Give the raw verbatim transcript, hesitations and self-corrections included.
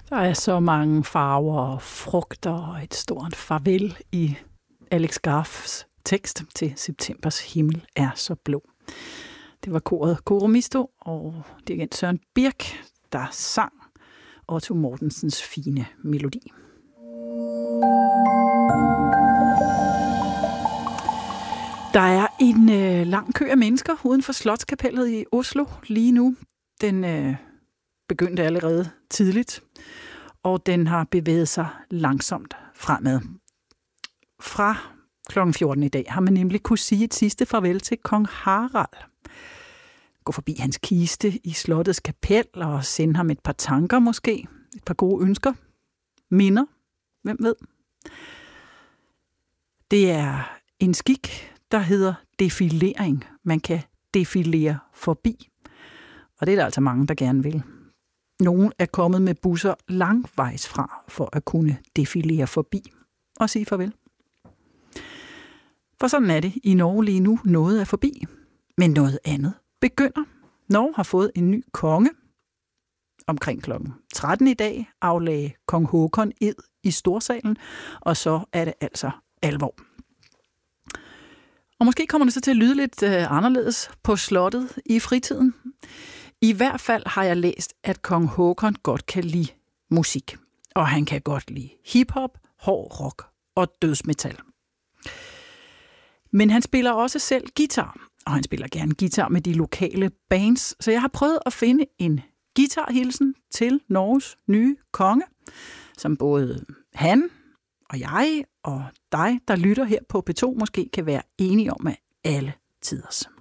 Der er så mange farver og frugter og et stort farvel i Alex Grafs tekst til Septembers himmel er så blå. Det var koret Coro Misto og dirigent Søren Birk, der sang Otto Mortensens fine melodi. Der er en øh, lang kø af mennesker uden for Slotskapellet i Oslo lige nu. Den øh, begyndte allerede tidligt, og den har bevæget sig langsomt fremad. Fra klokken fjorten i dag har man nemlig kunne sige et sidste farvel til kong Harald. Gå forbi hans kiste i slottets kapel og sende ham et par tanker måske, et par gode ønsker, minder, hvem ved. Det er en skik, der hedder defilering. Man kan defilere forbi, og det er der altså mange, der gerne vil. Nogle er kommet med busser langvejs fra for at kunne defilere forbi og sige farvel. For sådan er det i Norge lige nu. Noget er forbi, men noget andet begynder. Norge har fået en ny konge. Omkring klokken tretten i dag aflagde kong Håkon ed i Storsalen, og så er det altså alvor. Og måske kommer det så til at lyde lidt øh, anderledes på slottet i fritiden. I hvert fald har jeg læst, at kong Håkon godt kan lide musik. Og han kan godt lide hiphop, hård rock og dødsmetal. Men han spiller også selv guitar, og han spiller gerne guitar med de lokale bands. Så jeg har prøvet at finde en guitarhilsen til Norges nye konge, som både han og jeg og dig, der lytter her på P to, måske kan være enige om, at alle tiders.